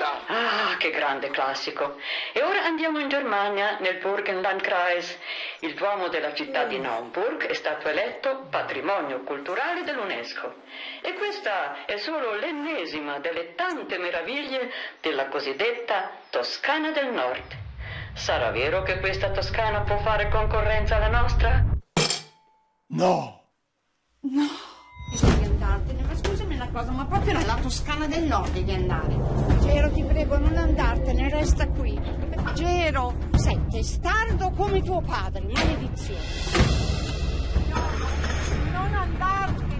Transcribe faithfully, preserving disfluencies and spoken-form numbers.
città. Ah, che grande classico. E ora andiamo in Germania, nel Burgenlandkreis. Il Duomo della città di Naumburg è stato eletto patrimonio culturale dell'UNESCO. E questa è solo l'ennesima delle tante meraviglie della cosiddetta Toscana del Nord. Sarà vero che questa Toscana può fare concorrenza alla nostra? No. No. Devi andartene, ma scusami una cosa, ma proprio nella Toscana del Nord devi andare. Gero, ti prego, non andartene, resta qui. Gero, sei testardo come tuo padre, maledizione. No, non andartene.